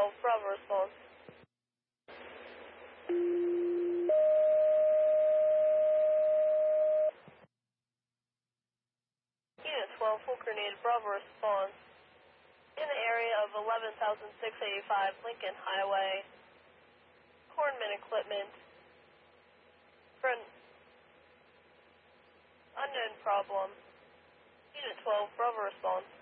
12, Bravo response. Unit 12, full crew needed, Bravo response. In the area of 11,685 Lincoln Highway. Cornman equipment. For an unknown problem. Unit 12, Bravo response.